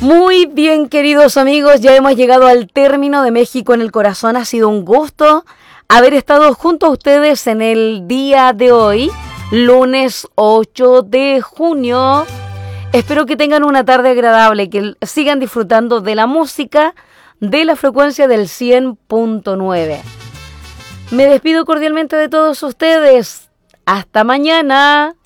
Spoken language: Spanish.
Muy bien, queridos amigos, ya hemos llegado al término de México en el Corazón. Ha sido un gusto haber estado junto a ustedes en el día de hoy, lunes 8 de junio. Espero que tengan una tarde agradable, que sigan disfrutando de la música de la frecuencia del 100.9. Me despido cordialmente de todos ustedes. Hasta mañana.